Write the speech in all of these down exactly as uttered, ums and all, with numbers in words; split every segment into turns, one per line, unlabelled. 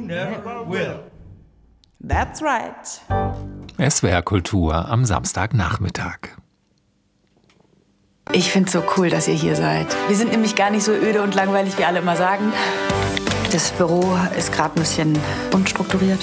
never will.
That's right.
S W R Kultur am Samstagnachmittag.
Ich find's so cool, dass ihr hier seid. Wir sind nämlich gar nicht so öde und langweilig, wie alle immer sagen. Das Büro ist gerade ein bisschen unstrukturiert.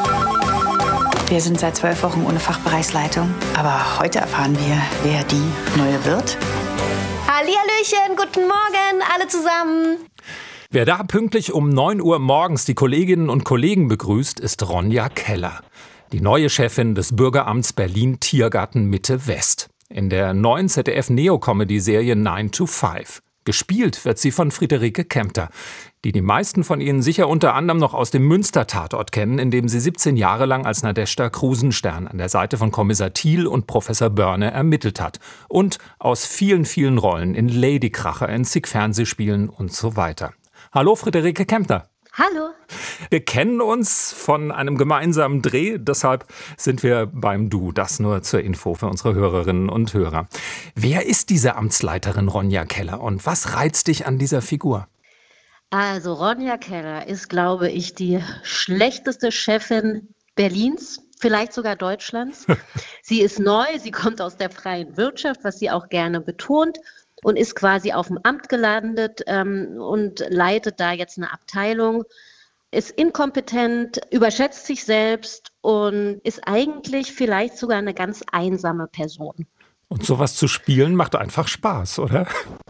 Wir sind seit zwölf Wochen ohne Fachbereichsleitung. Aber heute erfahren wir, wer die neue wird.
Hallihallöchen, guten Morgen, alle zusammen.
Wer da pünktlich um neun Uhr morgens die Kolleginnen und Kollegen begrüßt, ist Ronja Keller, die neue Chefin des Bürgeramts Berlin-Tiergarten Mitte-West. In der neuen Z D F-Neo-Comedy-Serie nine to five. Gespielt wird sie von Friederike Kempter, die die meisten von Ihnen sicher unter anderem noch aus dem Münster-Tatort kennen, in dem sie siebzehn Jahre lang als Nadezhda Krusenstern an der Seite von Kommissar Thiel und Professor Börne ermittelt hat. Und aus vielen, vielen Rollen in Ladykracher, in zig Fernsehspielen und so weiter. Hallo Friederike Kempter.
Hallo.
Wir kennen uns von einem gemeinsamen Dreh, deshalb sind wir beim Du. Das nur zur Info für unsere Hörerinnen und Hörer. Wer ist diese Amtsleiterin Ronja Keller und was reizt dich an dieser Figur?
Also Ronja Keller ist, glaube ich, die schlechteste Chefin Berlins, vielleicht sogar Deutschlands. Sie ist neu, sie kommt aus der freien Wirtschaft, was sie auch gerne betont. Und ist quasi auf dem Amt gelandet ähm, und leitet da jetzt eine Abteilung, ist inkompetent, überschätzt sich selbst und ist eigentlich vielleicht sogar eine ganz einsame Person.
Und sowas zu spielen macht einfach Spaß, oder?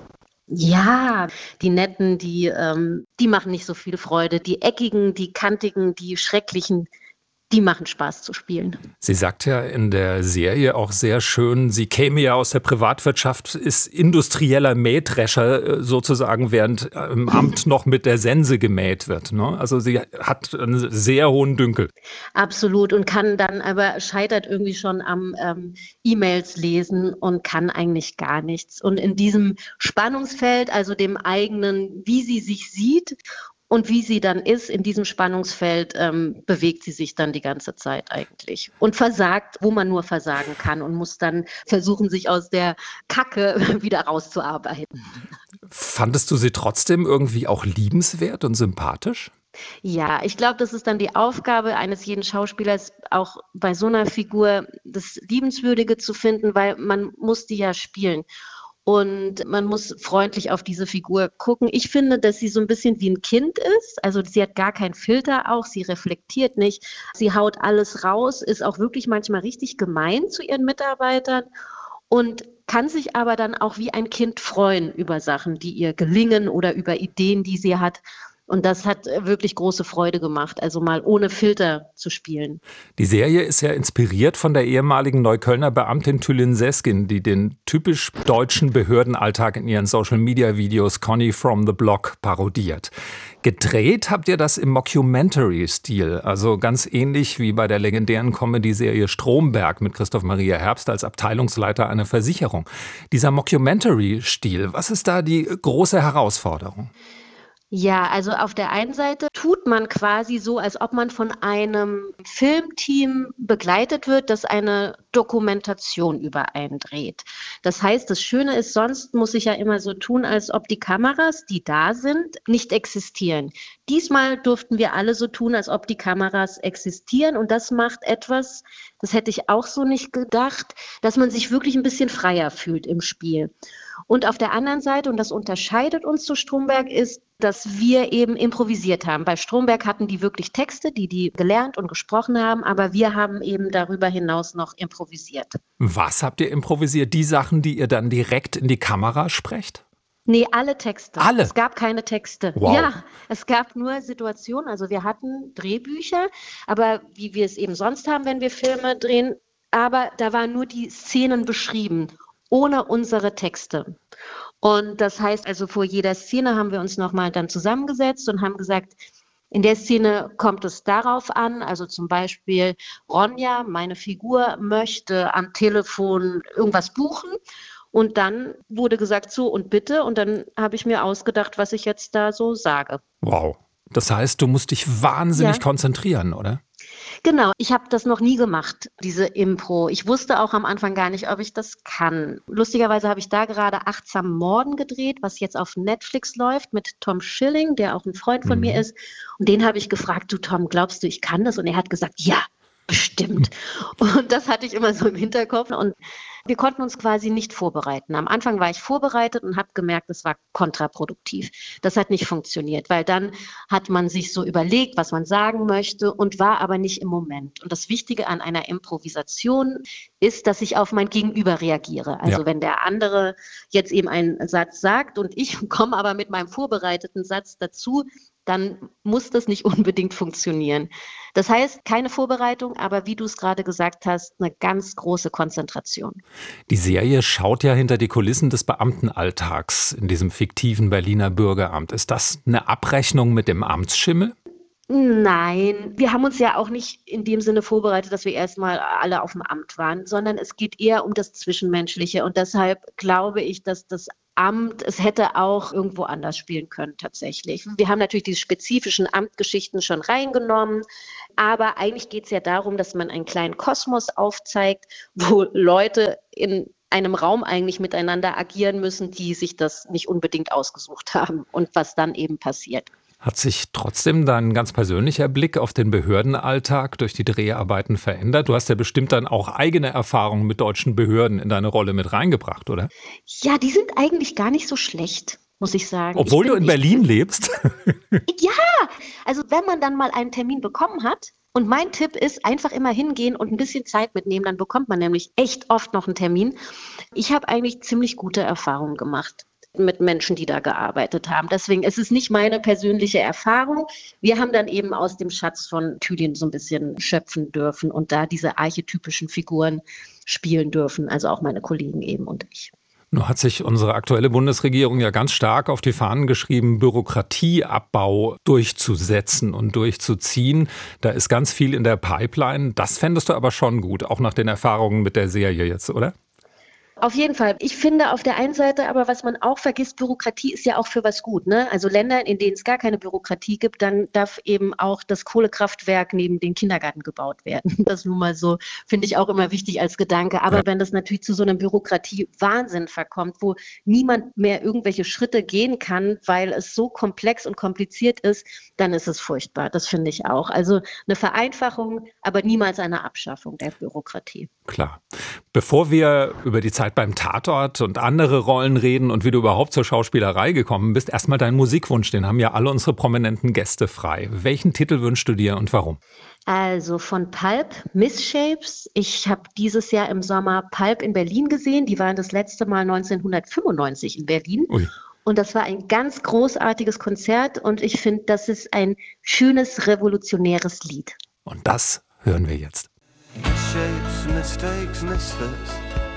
Ja, die Netten, die, ähm, die machen nicht so viel Freude. Die Eckigen, die Kantigen, die Schrecklichen, die machen Spaß zu spielen.
Sie sagt ja in der Serie auch sehr schön, sie käme ja aus der Privatwirtschaft, ist industrieller Mähdrescher sozusagen, während im Amt noch mit der Sense gemäht wird. Ne? Also sie hat einen sehr hohen Dünkel.
Absolut und kann dann aber, scheitert irgendwie schon am ähm, E-Mails lesen und kann eigentlich gar nichts. Und in diesem Spannungsfeld, also dem eigenen, wie sie sich sieht, und wie sie dann ist, in diesem Spannungsfeld ähm, bewegt sie sich dann die ganze Zeit eigentlich. Und versagt, wo man nur versagen kann und muss dann versuchen, sich aus der Kacke wieder rauszuarbeiten.
Fandest du sie trotzdem irgendwie auch liebenswert und sympathisch?
Ja, ich glaube, das ist dann die Aufgabe eines jeden Schauspielers, auch bei so einer Figur das Liebenswürdige zu finden, weil man muss die ja spielen. Und man muss freundlich auf diese Figur gucken. Ich finde, dass sie so ein bisschen wie ein Kind ist. Also sie hat gar keinen Filter auch, sie reflektiert nicht. Sie haut alles raus, ist auch wirklich manchmal richtig gemein zu ihren Mitarbeitern und kann sich aber dann auch wie ein Kind freuen über Sachen, die ihr gelingen oder über Ideen, die sie hat. Und das hat wirklich große Freude gemacht, also mal ohne Filter zu spielen.
Die Serie ist ja inspiriert von der ehemaligen Neuköllner Beamtin Tülin Seskin, die den typisch deutschen Behördenalltag in ihren Social-Media-Videos Conny from the Block parodiert. Gedreht habt ihr das im Mockumentary-Stil, also ganz ähnlich wie bei der legendären Comedy-Serie Stromberg mit Christoph Maria Herbst als Abteilungsleiter einer Versicherung. Dieser Mockumentary-Stil, was ist da die große Herausforderung?
Ja, also auf der einen Seite tut man quasi so, als ob man von einem Filmteam begleitet wird, das eine Dokumentation über einen dreht. Das heißt, das Schöne ist, sonst muss ich ja immer so tun, als ob die Kameras, die da sind, nicht existieren. Diesmal durften wir alle so tun, als ob die Kameras existieren und das macht etwas, das hätte ich auch so nicht gedacht, dass man sich wirklich ein bisschen freier fühlt im Spiel. Und auf der anderen Seite, und das unterscheidet uns zu Stromberg, ist, dass wir eben improvisiert haben. Bei Stromberg hatten die wirklich Texte, die die gelernt und gesprochen haben, aber wir haben eben darüber hinaus noch improvisiert.
Was habt ihr improvisiert? Die Sachen, die ihr dann direkt in die Kamera sprecht?
Nee, alle Texte.
Alle?
Es gab keine Texte.
Wow.
Ja, es gab nur Situationen. Also wir hatten Drehbücher, aber wie wir es eben sonst haben, wenn wir Filme drehen, aber da waren nur die Szenen beschrieben, ohne unsere Texte. Und das heißt also, vor jeder Szene haben wir uns nochmal dann zusammengesetzt und haben gesagt, in der Szene kommt es darauf an, also zum Beispiel Ronja, meine Figur, möchte am Telefon irgendwas buchen. Und dann wurde gesagt, so und bitte. Und dann habe ich mir ausgedacht, was ich jetzt da so sage.
Wow. Das heißt, du musst dich wahnsinnig
Ja.
konzentrieren, oder?
Genau, ich habe das noch nie gemacht, diese Impro. Ich wusste auch am Anfang gar nicht, ob ich das kann. Lustigerweise habe ich da gerade Achtsam Morden gedreht, was jetzt auf Netflix läuft mit Tom Schilling, der auch ein Freund von
Mhm.
mir ist. Und den habe ich gefragt, du Tom, glaubst du, ich kann das? Und er hat gesagt, ja, bestimmt. Und das hatte ich immer so im Hinterkopf. Und wir konnten uns quasi nicht vorbereiten. Am Anfang war ich vorbereitet und habe gemerkt, es war kontraproduktiv. Das hat nicht funktioniert, weil dann hat man sich so überlegt, was man sagen möchte und war aber nicht im Moment. Und das Wichtige an einer Improvisation ist, dass ich auf mein Gegenüber reagiere. Also
Ja.
wenn der andere jetzt eben einen Satz sagt und ich komme aber mit meinem vorbereiteten Satz dazu, dann muss das nicht unbedingt funktionieren. Das heißt, keine Vorbereitung, aber wie du es gerade gesagt hast, eine ganz große Konzentration.
Die Serie schaut ja hinter die Kulissen des Beamtenalltags in diesem fiktiven Berliner Bürgeramt. Ist das eine Abrechnung mit dem Amtsschimmel?
Nein, wir haben uns ja auch nicht in dem Sinne vorbereitet, dass wir erstmal alle auf dem Amt waren, sondern es geht eher um das Zwischenmenschliche. Und deshalb glaube ich, dass das Amt, es hätte auch irgendwo anders spielen können tatsächlich. Wir haben natürlich diese spezifischen Amtgeschichten schon reingenommen, aber eigentlich geht es ja darum, dass man einen kleinen Kosmos aufzeigt, wo Leute in einem Raum eigentlich miteinander agieren müssen, die sich das nicht unbedingt ausgesucht haben und was dann eben passiert.
Hat sich trotzdem dein ganz persönlicher Blick auf den Behördenalltag durch die Dreharbeiten verändert? Du hast ja bestimmt dann auch eigene Erfahrungen mit deutschen Behörden in deine Rolle mit reingebracht, oder?
Ja, die sind eigentlich gar nicht so schlecht, muss ich sagen.
Obwohl
ich
du
bin,
in Berlin lebst?
Ja, also wenn man dann mal einen Termin bekommen hat, und mein Tipp ist, einfach immer hingehen und ein bisschen Zeit mitnehmen, dann bekommt man nämlich echt oft noch einen Termin. Ich habe eigentlich ziemlich gute Erfahrungen gemacht mit Menschen, die da gearbeitet haben. Deswegen ist es nicht meine persönliche Erfahrung. Wir haben dann eben aus dem Schatz von Thülin so ein bisschen schöpfen dürfen und da diese archetypischen Figuren spielen dürfen, also auch meine Kollegen eben und ich.
Nun hat sich unsere aktuelle Bundesregierung ja ganz stark auf die Fahnen geschrieben, Bürokratieabbau durchzusetzen und durchzuziehen. Da ist ganz viel in der Pipeline. Das fändest du aber schon gut, auch nach den Erfahrungen mit der Serie jetzt, oder?
Auf jeden Fall. Ich finde auf der einen Seite aber, was man auch vergisst, Bürokratie ist ja auch für was gut, ne? Also Länder, in denen es gar keine Bürokratie gibt, dann darf eben auch das Kohlekraftwerk neben den Kindergarten gebaut werden. Das nun mal so, finde ich auch immer wichtig als Gedanke. Aber ja, wenn das natürlich zu so einem Bürokratie-Wahnsinn verkommt, wo niemand mehr irgendwelche Schritte gehen kann, weil es so komplex und kompliziert ist, dann ist es furchtbar. Das finde ich auch. Also eine Vereinfachung, aber niemals eine Abschaffung der Bürokratie.
Klar. Bevor wir über die Zeit beim Tatort und andere Rollen reden und wie du überhaupt zur Schauspielerei gekommen bist, erstmal deinen Musikwunsch, den haben ja alle unsere prominenten Gäste frei. Welchen Titel wünschst du dir und warum?
Also von Pulp, Misshapes. Ich habe dieses Jahr im Sommer Pulp in Berlin gesehen. Die waren das letzte Mal neunzehnhundertfünfundneunzig in Berlin.
Ui.
Und das war ein ganz großartiges Konzert und ich finde, das ist ein schönes, revolutionäres Lied.
Und das hören wir jetzt.
Misshapes, mistakes, misfits.